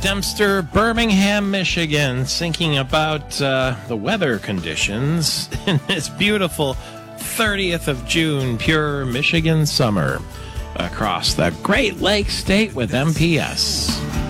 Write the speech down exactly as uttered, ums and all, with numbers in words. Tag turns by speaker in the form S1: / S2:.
S1: Dempster, Birmingham, Michigan, thinking about uh, the weather conditions in this beautiful thirtieth of June, pure Michigan summer across the Great Lakes state with M P S.